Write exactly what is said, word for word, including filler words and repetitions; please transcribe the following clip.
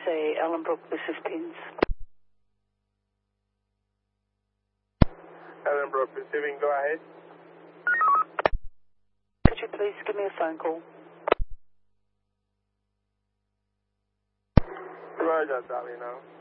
say Ellenbrook Pacificans. Ellenbrook receiving, go ahead. Could you please give me a phone call? Roger, darling, now.